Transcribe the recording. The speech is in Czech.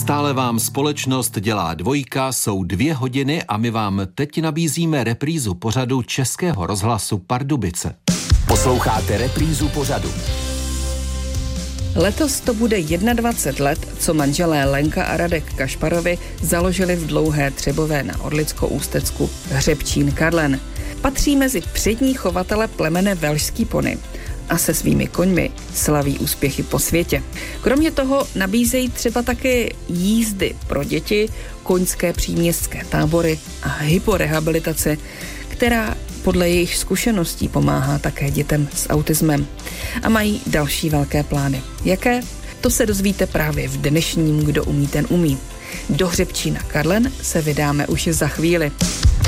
Stále vám společnost dělá dvojka, jsou 2 hodiny a my vám teď nabízíme reprízu pořadu Českého rozhlasu Pardubice. Posloucháte reprízu pořadu. Letos to bude 21 let, co manželé Lenka a Radek Kašparovi založili v Dlouhé Třebové na Orlicko-Ústecku hřebčín Karlen. Patří mezi přední chovatele plemene velšský pony a se svými koňmi slaví úspěchy po světě. Kromě toho nabízejí třeba také jízdy pro děti, koňské příměstské tábory a hyporehabilitace, která podle jejich zkušeností pomáhá také dětem s autismem. A mají další velké plány. Jaké? To se dozvíte právě v dnešním Kdo umí, ten umí. Do hřebčína Karlen se vydáme už za chvíli.